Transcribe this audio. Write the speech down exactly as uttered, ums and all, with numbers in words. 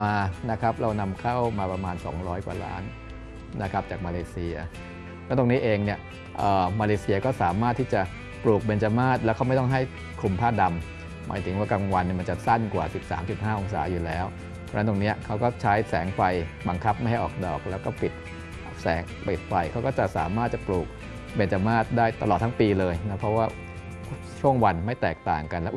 มานะครับเรานำเข้ามาประมาณสองร้อยกว่าล้านนะครับจากมาเลเซียแล้วตรงนี้เองเนี่ยมาเลเซียก็สามารถที่จะปลูกเบญจมาศแล้วเขาไม่ต้องให้คลุมผ้าดำหมายถึงว่ากลางวันเนี่ยมันจะสั้นกว่า สิบสามจุดห้า องศาอยู่แล้วเพราะฉะนั้นตรงนี้เขาก็ใช้แสงไฟบังคับไม่ให้ออกดอกแล้วก็ปิดแสงปิดไฟเขาก็จะสามารถจะปลูกเบญจมาศได้ตลอดทั้งปีเลยนะเพราะว่าช่วงวันไม่แตกต่างกันและ